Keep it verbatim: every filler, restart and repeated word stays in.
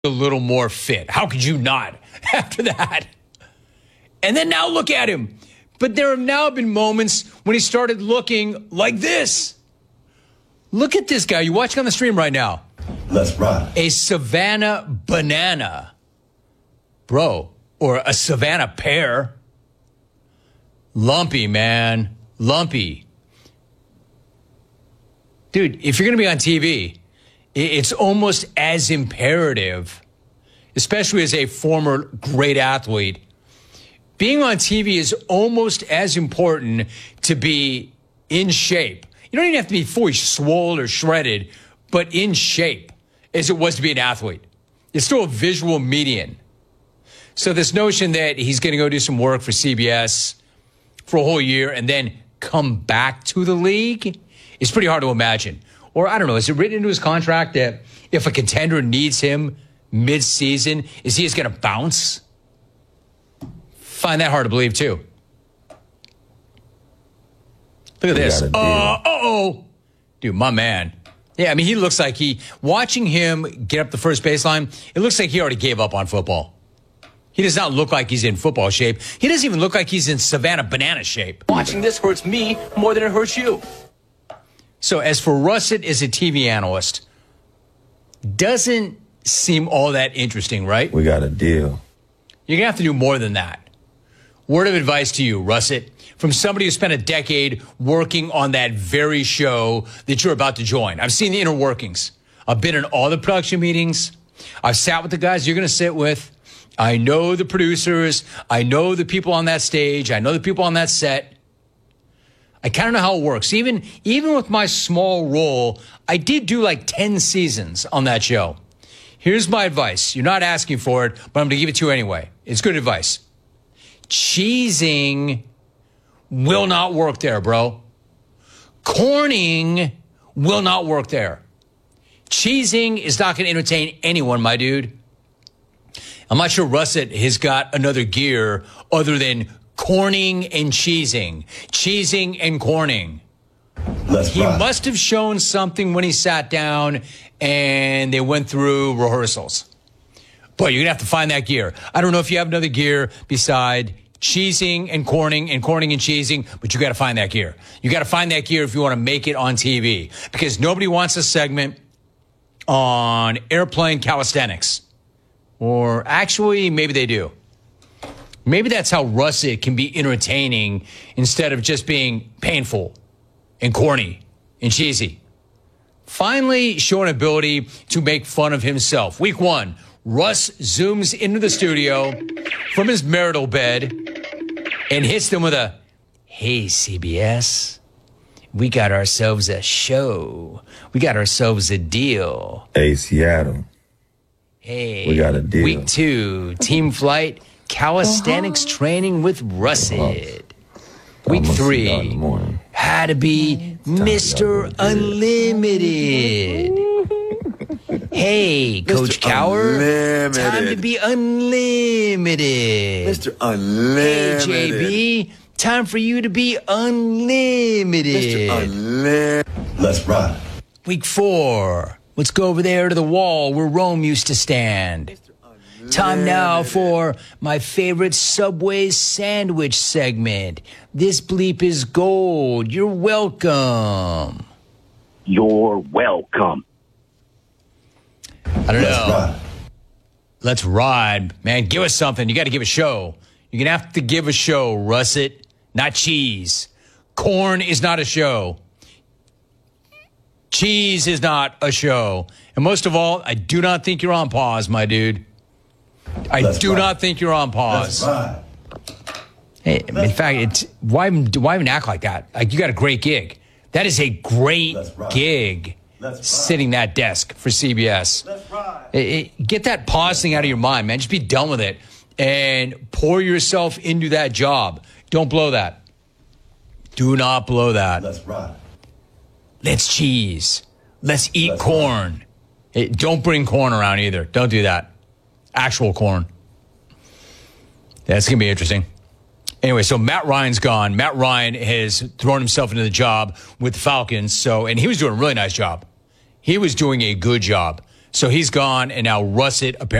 a little more fit. How could you not after that? And then now look at him. But there have now been moments when he started looking like this. Look at this guy. You're watching on the stream right now. Let's ride. A Savannah banana. Bro. Or a Savannah pear. Lumpy, man. Lumpy. Dude, if you're going to be on T V, it's almost as imperative, especially as a former great athlete, being on T V is almost as important to be in shape. You don't even have to be fully swole or shredded, but in shape as it was to be an athlete. It's still a visual medium. So this notion that he's going to go do some work for C B S for a whole year and then come back to the league is pretty hard to imagine. Or, I don't know, is it written into his contract that if a contender needs him mid-season, is he just going to bounce? Find that hard to believe, too. Look at this. Uh, uh-oh. Dude, my man. Yeah, I mean, he looks like he, watching him get up the first baseline, it looks like he already gave up on football. He does not look like he's in football shape. He doesn't even look like he's in Savannah banana shape. Watching this hurts me more than it hurts you. So as for Russet as a T V analyst, doesn't seem all that interesting, right? We got a deal. You're going to have to do more than that. Word of advice to you, Russet, from somebody who spent a decade working on that very show that you're about to join. I've seen the inner workings. I've been in all the production meetings. I've sat with the guys you're going to sit with. I know the producers. I know the people on that stage. I know the people on that set. I kind of know how it works. Even, even with my small role, I did do like ten seasons on that show. Here's my advice. You're not asking for it, but I'm going to give it to you anyway. It's good advice. Cheesing will not work there, bro. Corning will not work there. Cheesing is not going to entertain anyone, my dude. I'm not sure Russet has got another gear other than corning and cheesing. Cheesing and corning. Let's he ride. must have shown something when he sat down and they went through rehearsals. Boy, you're going to have to find that gear. I don't know if you have another gear beside cheesing and corning and corning and cheesing, but you got to find that gear. You got to find that gear if you want to make it on T V, because nobody wants a segment on airplane calisthenics. Or actually, maybe they do. Maybe that's how Russet can be entertaining instead of just being painful and corny and cheesy. Finally, showing ability to make fun of himself. Week one, Russ zooms into the studio from his marital bed and hits them with a, "Hey, C B S, we got ourselves a show. We got ourselves a deal. Hey, Seattle. Hey, we got a deal. Week two, team flight, calisthenics uh-huh. training with Russet. Uh-huh. Week three, how to be Mister Unlimited. Hey, Coach Cower, Unlimited. Time to be unlimited. Mister Unlimited. Hey, J B, time for you to be unlimited. Mister Unlimited. Let's ride. Week four, let's go over there to the wall where Rome used to stand. Time now for my favorite Subway sandwich segment. This bleep is gold. You're welcome. You're welcome. I don't Let's know. ride. Let's ride. Man, give us something. You got to give a show. You're going to have to give a show, Russet, not cheese. Corn is not a show. Cheese is not a show. And most of all, I do not think you're on pause, my dude. I Let's do ride. not think you're on pause. Let's ride. Hey, in fact, it's, why, even- why even act like that? Like, you got a great gig. That is a great Let's ride. gig, Let's ride. sitting that desk for C B S. Let's ride. It- it- get that pause thing out of your mind, man. Just be done with it and pour yourself into that job. Don't blow that. Do not blow that. Let's ride. Let's cheese. Let's eat Let's corn. Hey, don't bring corn around either. Don't do that. Actual corn. That's going to be interesting. Anyway, so Matt Ryan's gone. Matt Ryan has thrown himself into the job with the Falcons. So, and he was doing a really nice job. He was doing a good job. So he's gone, and now Russet apparently.